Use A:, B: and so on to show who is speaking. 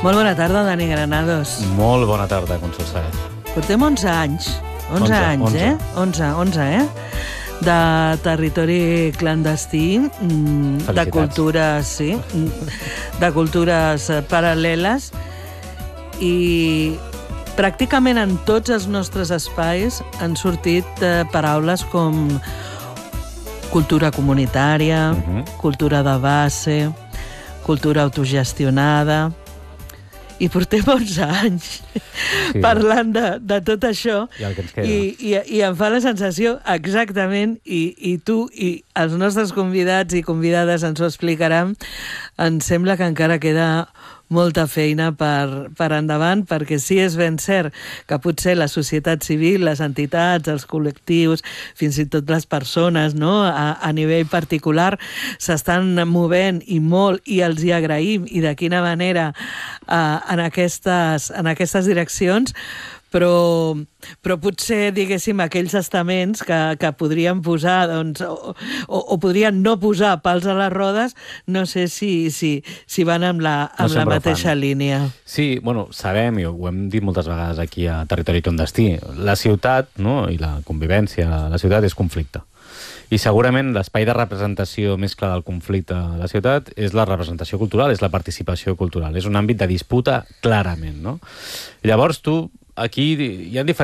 A: Molt bona tarda, Dani Granados.
B: Molt bona tarda, Consul Saez.
A: Portem 11 anys. 11 anys, 11, eh? De territori clandestí, de cultures, sí, de cultures paral·leles, i pràcticament en tots els nostres espais han sortit paraules com cultura comunitària, cultura de base, cultura autogestionada. I portem 11 anys parlant de tot això i em fa la sensació exactament, i tu i els nostres convidats i convidades ens ho explicaran, em sembla que encara queda molta feina per endavant, perquè sí és ben cert que potser la societat civil, les entitats, els col·lectius, fins i tot les persones, no? A nivell particular, s'estan movent i molt, i els hi agraïm, i de quina manera en aquestes direccions, però potser, diguéssim, aquells estaments que podrien posar, doncs, o podrien no posar pals a les rodes, no sé si van amb la mateixa línia.
B: Sí, bueno, sabem, i ho hem dit moltes vegades aquí a Territori Clandestí, la ciutat, no?, i la convivència a la ciutat és conflicte. I segurament l'espai de representació més clar del conflicte a la ciutat és la representació cultural, és la participació cultural. És un àmbit de disputa clarament, no? Llavors, aquí hi ha diferents